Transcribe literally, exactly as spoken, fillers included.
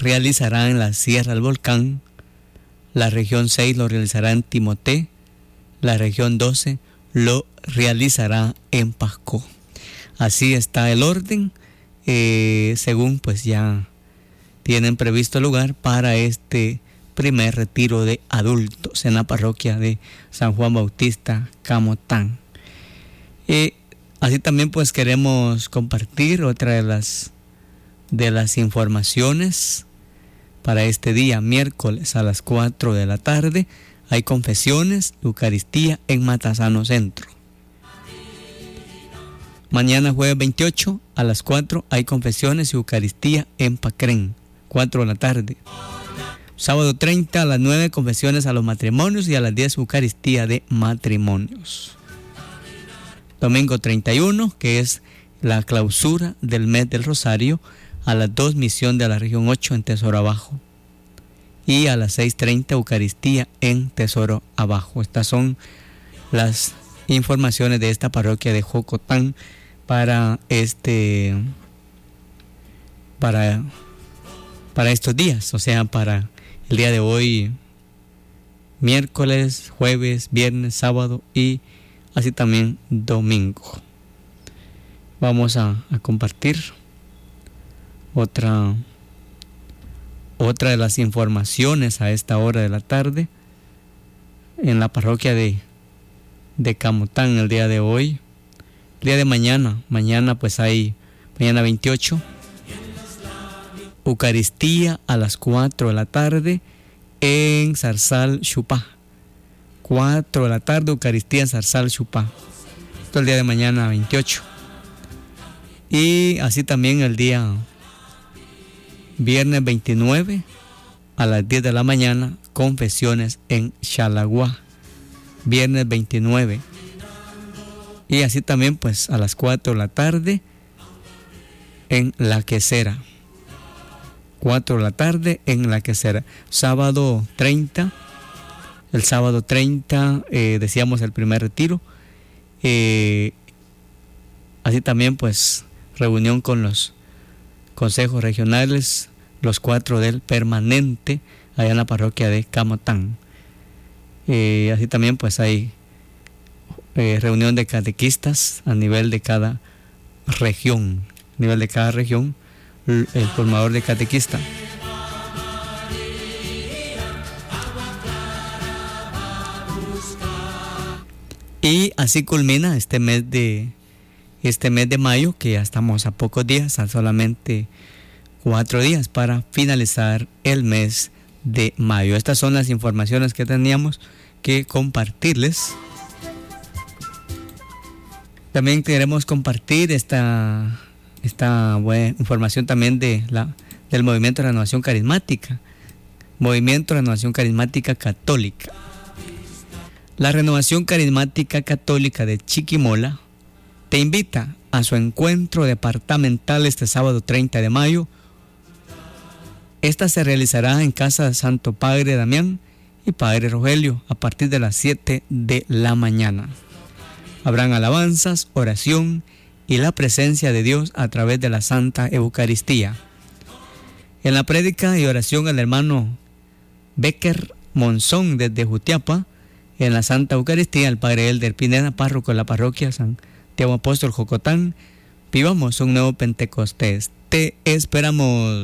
realizará en la Sierra del Volcán, la región seis lo realizará en Timoté, la región doce lo realizará en Pasco. Así está el orden, eh, según pues ya tienen previsto lugar para este primer retiro de adultos en la parroquia de San Juan Bautista, Camotán. Y así también pues queremos compartir otra de las, de las informaciones para este día, miércoles a las cuatro de la tarde. Hay confesiones, Eucaristía en Matasano Centro. Mañana jueves veintiocho a las cuatro hay confesiones y Eucaristía en Pacrén, cuatro de la tarde. Sábado treinta a las nueve confesiones a los matrimonios y a las diez Eucaristía de matrimonios. Domingo treinta y uno, que es la clausura del mes del Rosario, a las dos misión de la región ocho en Tesoro Abajo. Y a las seis treinta Eucaristía en Tesoro Abajo. Estas son las informaciones de esta parroquia de Jocotán para este para, para estos días, o sea, para el día de hoy, miércoles, jueves, viernes, sábado y así también domingo. Vamos a, a compartir otra otra de las informaciones a esta hora de la tarde en la parroquia de, de Camotán el día de hoy. El día de mañana, mañana pues hay, mañana veintiocho, Eucaristía a las cuatro de la tarde en Zarzal Xupá. cuatro de la tarde, Eucaristía en Zarzal Xupá. Esto el día de mañana veintiocho. Y así también el día viernes veintinueve a las diez de la mañana, confesiones en Xalagua. Viernes veintinueve. Y así también pues a las cuatro de la tarde en La Quesera. cuatro de la tarde en La Quesera. Sábado treinta. El sábado treinta eh, decíamos el primer retiro. Eh, así también pues reunión con los consejos regionales, los cuatro del permanente, allá en la parroquia de Camotán. Eh, así también pues hay eh, reunión de catequistas a nivel de cada región, a nivel de cada región, el formador de catequista. Y así culmina este mes de este mes de mayo, que ya estamos a pocos días, a solamente cuatro días para finalizar el mes de mayo. Estas son las informaciones que teníamos que compartirles. También queremos compartir esta, esta buena información también de la, del Movimiento de Renovación Carismática. Movimiento de Renovación Carismática Católica. La Renovación Carismática Católica de Chiquimola te invita a su encuentro departamental este sábado treinta de mayo. Esta se realizará en casa de Santo Padre Damián y Padre Rogelio a partir de las siete de la mañana. Habrán alabanzas, oración y la presencia de Dios a través de la Santa Eucaristía. En la prédica y oración el hermano Becker Monzón desde Jutiapa. En la Santa Eucaristía el Padre Elder Pineda, párroco de la parroquia Santiago Apóstol Jocotán. Vivamos un nuevo Pentecostés. Te esperamos.